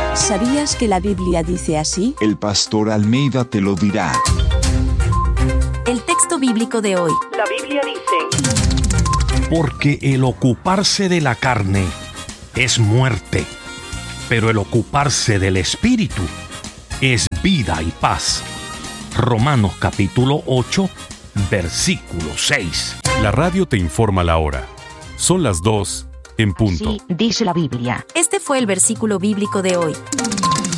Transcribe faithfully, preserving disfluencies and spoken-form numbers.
¿Sabías que la Biblia dice así? El pastor Almeida te lo dirá. El texto bíblico de hoy. La Biblia dice: Porque el ocuparse de la carne es muerte, pero el ocuparse del Espíritu es vida y paz. Romanos capítulo ocho, versículo seis. La radio te informa la hora. Son las dos en punto. Sí, dice la Biblia. Este fue el versículo bíblico de hoy.